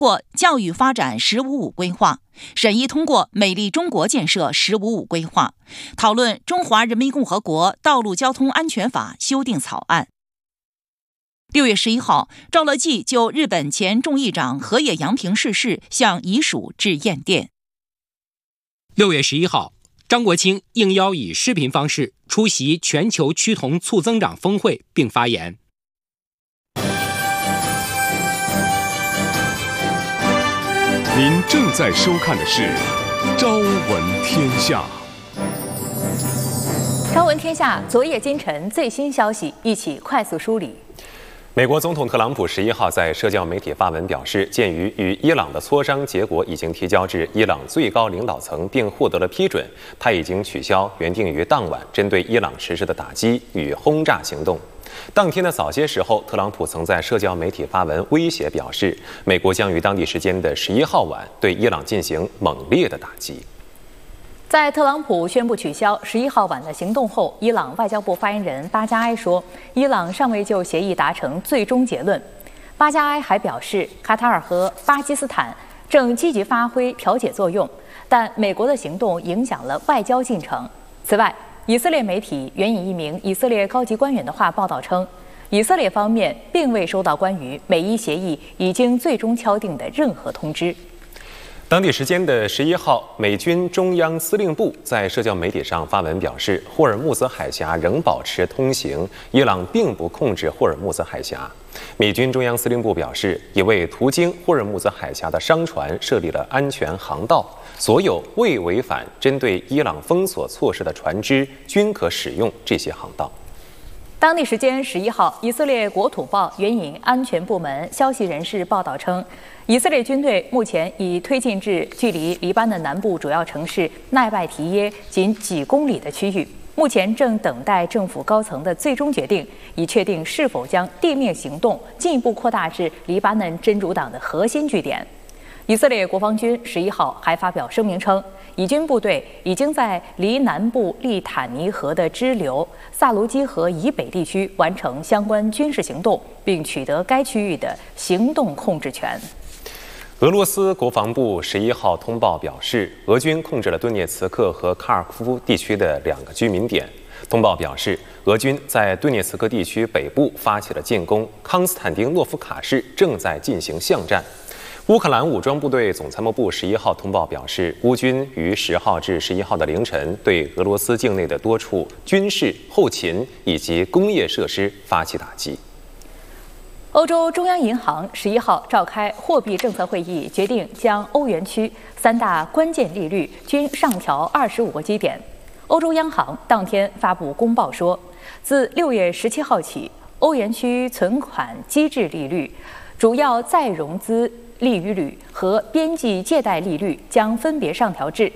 过教育发展“十五五”规划，审议通过美丽中国建设“十五五”规划，讨论《中华人民共和国道路交通安全法》修订草案。6月11号，赵乐际就日本前众议长河野洋平逝世向遗属致唁电。 6月11号，张国清应邀以视频方式出席全球趋同促增长峰会并发言。 您正在收看的是《朝闻天下》。 朝闻天下，昨夜今晨最新消息，一起快速梳理。 美国总统特朗普11号在社交媒体发文表示，鉴于与伊朗的磋商结果已经提交至伊朗最高领导层并获得了批准，他已经取消原定于当晚针对伊朗实施的打击与轰炸行动。当天的早些时候，特朗普曾在社交媒体发文威胁表示，美国将于当地时间的11号晚对伊朗进行猛烈的打击。 在特朗普宣布取消11号晚的行动后，伊朗外交部发言人巴加埃说，伊朗尚未就协议达成最终结论。巴加埃还表示，卡塔尔和巴基斯坦正积极发挥调解作用，但美国的行动影响了外交进程。此外，以色列媒体援引一名以色列高级官员的话报道称，以色列方面并未收到关于美伊协议已经最终敲定的任何通知。 当地时间的11号，美军中央司令部在社交媒体上发文表示，霍尔木兹海峡仍保持通行，伊朗并不控制霍尔木兹海峡。美军中央司令部表示，已为途经霍尔木兹海峡的商船设立了安全航道，所有未违反针对伊朗封锁措施的船只均可使用这些航道。 当地时间11号，以色列国土报援引安全部门消息人士报道称，以色列军队目前已推进至距离黎巴嫩南部主要城市奈拜提耶仅几公里的区域，目前正等待政府高层的最终决定，以确定是否将地面行动进一步扩大至黎巴嫩真主党的核心据点。以色列国防军11号还发表声明称，以军部队已经在离南部利坦尼河的支流萨卢基河以北地区完成相关军事行动，并取得该区域的行动控制权。 俄罗斯国防部11号通报表示，俄军控制了顿涅茨克和卡尔科夫地区的2个居民点。通报表示，俄军在顿涅茨克地区北部发起了进攻，康斯坦丁诺夫卡市正在进行巷战。乌克兰武装部队总参谋部11号通报表示，乌军于10号至11号的凌晨对俄罗斯境内的多处军事、后勤以及工业设施发起打击。 欧洲中央银行11号召开货币政策会议，决定将欧元区3大关键利率均上调25个基点。欧洲央行当天发布公报说，自6月17号起，欧元区存款机制利率、主要再融资利率和边际借贷利率将分别上调至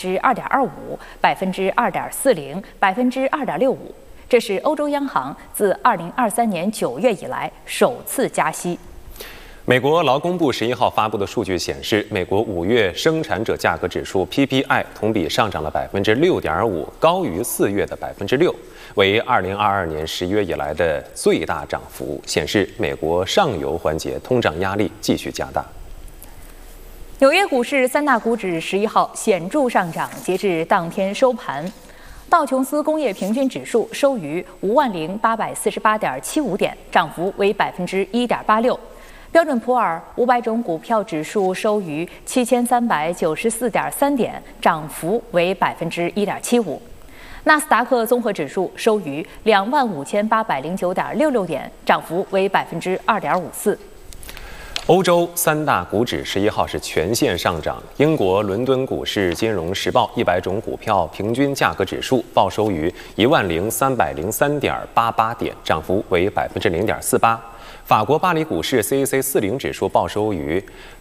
2.25%、2.40%、2.65%。这是欧洲央行自2023年9月以来首次加息。 美国劳工部11号发布的数据显示，美国5月生产者价格指数 PPI 同比上涨了6.5%，高于4月的6%，为2022年11月以来的最大涨幅，显示美国上游环节通胀压力继续加大。 纽约股市3大股指11号显著上涨，截至当天收盘，道琼斯工业平均指数收于50848.75点，涨幅为1.86%。标准普尔500种股票指数收于7394.3点，涨幅为1.75%。纳斯达克综合指数收于25809.66点，涨幅为2.54%。 欧洲3大股指11号是全线上涨。英国伦敦股市金融时报100种股票平均价格指数报收于10303.88点，涨幅为0.48%。法国巴黎股市 CAC 40指数报收于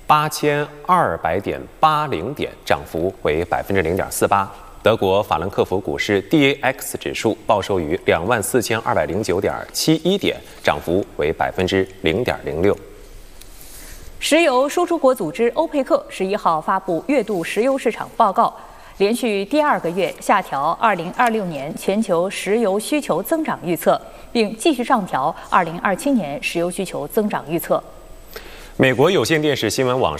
8200.80点，涨幅为0.48%。德国法兰克福股市 DAX 指数报收于24209.71点，涨幅为0.06%。 石油输出国组织欧佩克11号发布月度石油市场报告，连续第2个月下调2026年全球石油需求增长预测，并继续上调2027年石油需求增长预测。 美国有线电视新闻网